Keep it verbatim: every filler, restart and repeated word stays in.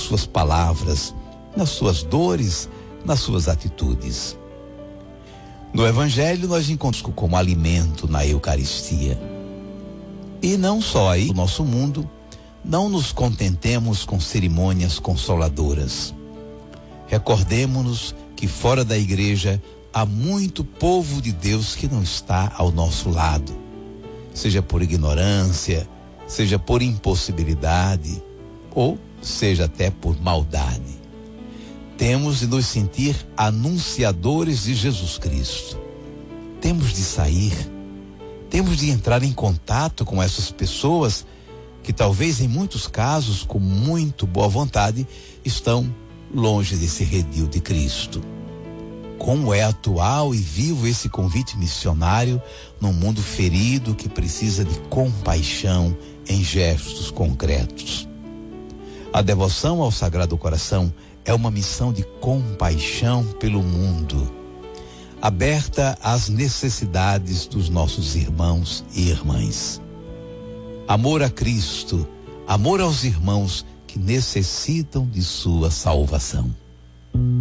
suas palavras, nas suas dores, nas suas atitudes. No Evangelho nós encontramos como alimento na Eucaristia. E não só aí, no nosso mundo, não nos contentemos com cerimônias consoladoras. Recordemo-nos que fora da igreja há muito povo de Deus que não está ao nosso lado, seja por ignorância, seja por impossibilidade, ou seja até por maldade. Temos de nos sentir anunciadores de Jesus Cristo. Temos de sair, temos de entrar em contato com essas pessoas que talvez em muitos casos, com muito boa vontade, estão longe desse redil de Cristo. Como é atual e vivo esse convite missionário num mundo ferido que precisa de compaixão em gestos concretos. A devoção ao Sagrado Coração é uma missão de compaixão pelo mundo, aberta às necessidades dos nossos irmãos e irmãs. Amor a Cristo, amor aos irmãos que necessitam de sua salvação.